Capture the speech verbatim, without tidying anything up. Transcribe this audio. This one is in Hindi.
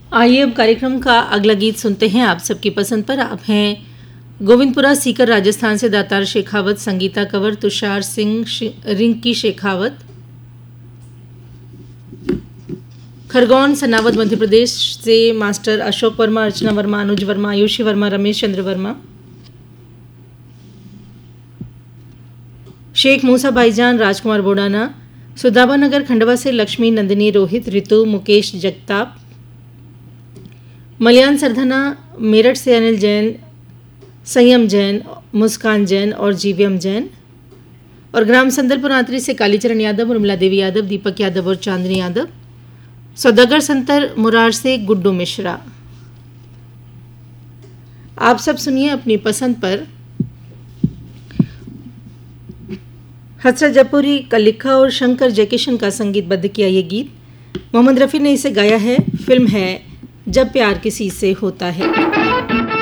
आइए अब कार्यक्रम का अगला गीत सुनते हैं आप सबकी पसंद पर। आप हैं गोविंदपुरा सीकर राजस्थान से दातार शेखावत, संगीता कंवर, तुषार सिंह, रिंकी शेखावत, खरगोन सनावद मध्य प्रदेश से मास्टर अशोक वर्मा, अर्चना वर्मा, अनुज वर्मा, आयुषी वर्मा, रमेश चंद्र वर्मा, शेख मूसा भाईजान, राजकुमार बोडाना, सुदामा नगर खंडवा से लक्ष्मी, नंदिनी, रोहित, ऋतु, मुकेश जगताप, मलयान सरधना, मेरठ से अनिल जैन, संयम जैन, मुस्कान जैन और जीव्यम जैन, और ग्राम संदलपुर आंतरी से कालीचरण यादव, उर्मिला देवी यादव, दीपक यादव और चांदनी यादव, सौदागर संतर मुरार से गुड्डू मिश्रा। आप सब सुनिए अपनी पसंद पर हसरत जयपुरी का लिखा और शंकर जयकिशन का संगीतबद्ध किया ये गीत। मोहम्मद रफ़ी ने इसे गाया है। फिल्म है जब प्यार किसी से होता है।